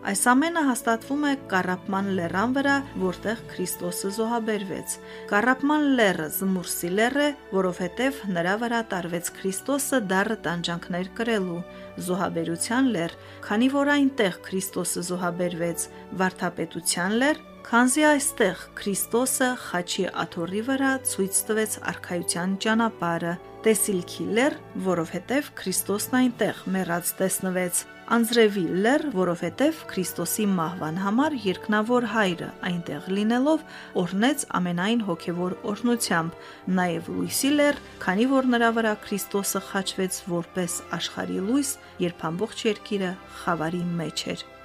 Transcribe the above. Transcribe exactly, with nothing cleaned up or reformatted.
Այս ամենը հաստատվում է Կառապման լեռան վրա, որտեղ Քրիստոսը զոհաբերվեց։ Կառապման լեռը զմուրսի լեռ է, որովհետև նրա վրա տարվեց Քրիստոսը դառը տանջանքներ կրելու։ Զոհաբերության լեռ, քանի որ այնտեղ Քրիստոսը զոհաբերվեց։ Վարդապետության լեռ, քանզի այստեղ Քրիստոսը խաչի աթոռի վրա ցույց տվեց արքայության ճանապարհը։ Տեսիլքի լեռ, որովհետև Քրիստոսն այնտեղ մեռած տեսնվեց։ Անձրևի լեռ, որովհետև Քրիստոսի մահվան համար երկնավոր Հայրը այնտեղ լինելով օրհնեց ամենայն հոգևոր օրհնությամբ, նաև լույսի լեռ, քանի որ նրա վրա Քրիստոսը խաչվեց որպես աշխարհի լույս, երբ ամբողջ երկիրը խավարի մեջ էր։